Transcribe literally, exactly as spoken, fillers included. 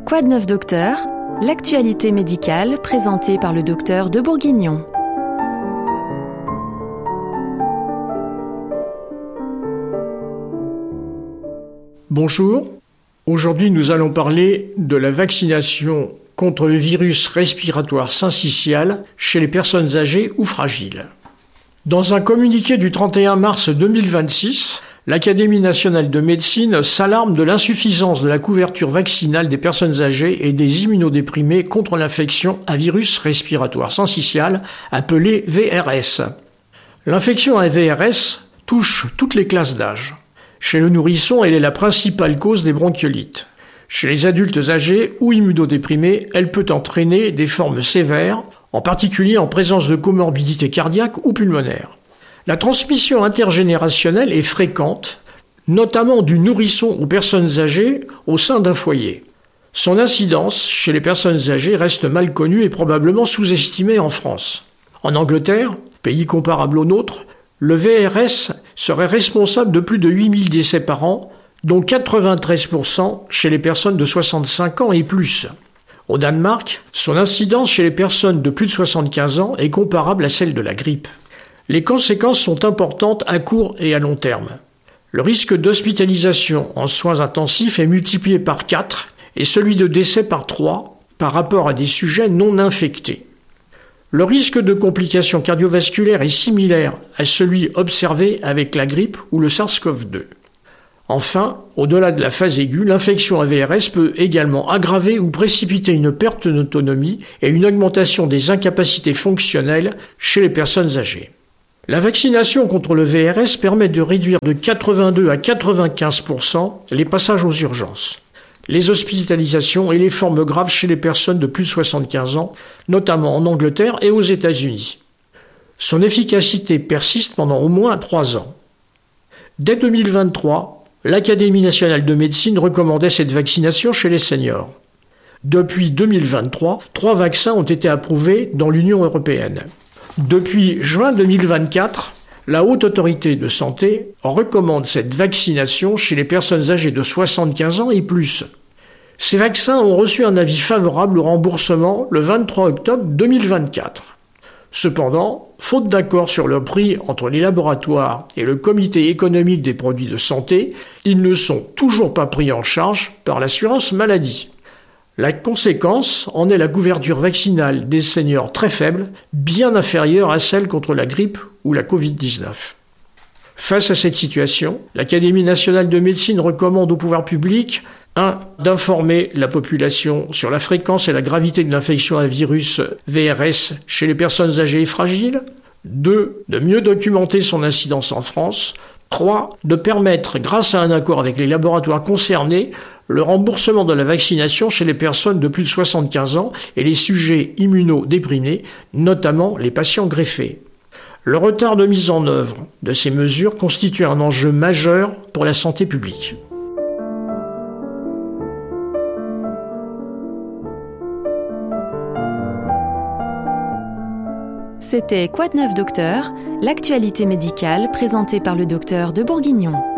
Quoi de neuf docteur? L'actualité médicale présentée par le docteur de Bourguignon. Bonjour, aujourd'hui nous allons parler de la vaccination contre le virus respiratoire syncytial chez les personnes âgées ou fragiles. Dans un communiqué du trente et un mars deux mille vingt-six, l'Académie nationale de médecine s'alarme de l'insuffisance de la couverture vaccinale des personnes âgées et des immunodéprimés contre l'infection à virus respiratoire syncytial, appelée V R S. L'infection à V R S touche toutes les classes d'âge. Chez le nourrisson, elle est la principale cause des bronchiolites. Chez les adultes âgés ou immunodéprimés, elle peut entraîner des formes sévères, en particulier en présence de comorbidités cardiaques ou pulmonaires. La transmission intergénérationnelle est fréquente, notamment du nourrisson aux personnes âgées au sein d'un foyer. Son incidence chez les personnes âgées reste mal connue et probablement sous-estimée en France. En Angleterre, pays comparable au nôtre, le V R S serait responsable de plus de huit mille décès par an, dont quatre-vingt-treize pour cent chez les personnes de soixante-cinq ans et plus. Au Danemark, son incidence chez les personnes de plus de soixante-quinze ans est comparable à celle de la grippe. Les conséquences sont importantes à court et à long terme. Le risque d'hospitalisation en soins intensifs est multiplié par quatre et celui de décès par trois par rapport à des sujets non infectés. Le risque de complications cardiovasculaires est similaire à celui observé avec la grippe ou le SARS-CoV deux. Enfin, au-delà de la phase aiguë, l'infection à V R S peut également aggraver ou précipiter une perte d'autonomie et une augmentation des incapacités fonctionnelles chez les personnes âgées. La vaccination contre le V R S permet de réduire de quatre-vingt-deux à quatre-vingt-quinze pour cent les passages aux urgences, les hospitalisations et les formes graves chez les personnes de plus de soixante-quinze ans, notamment en Angleterre et aux États-Unis. Son efficacité persiste pendant au moins trois ans. Dès deux mille vingt-trois, l'Académie nationale de médecine recommandait cette vaccination chez les seniors. Depuis deux mille vingt-trois, trois vaccins ont été approuvés dans l'Union européenne. Depuis juin deux mille vingt-quatre, la Haute Autorité de Santé recommande cette vaccination chez les personnes âgées de soixante-quinze ans et plus. Ces vaccins ont reçu un avis favorable au remboursement le vingt-trois octobre deux mille vingt-quatre. Cependant, faute d'accord sur le prix entre les laboratoires et le Comité économique des produits de santé, ils ne sont toujours pas pris en charge par l'assurance maladie. La conséquence en est la couverture vaccinale des seniors très faible, bien inférieure à celle contre la grippe ou la covid dix-neuf. Face à cette situation, l'Académie nationale de médecine recommande au pouvoir public un d'informer la population sur la fréquence et la gravité de l'infection à virus V R S chez les personnes âgées et fragiles. deux De mieux documenter son incidence en France. trois De permettre, grâce à un accord avec les laboratoires concernés, le remboursement de la vaccination chez les personnes de plus de soixante-quinze ans et les sujets immunodéprimés, notamment les patients greffés. Le retard de mise en œuvre de ces mesures constitue un enjeu majeur pour la santé publique. C'était Quoi de neuf docteur? L'actualité médicale présentée par le docteur de Bourguignon.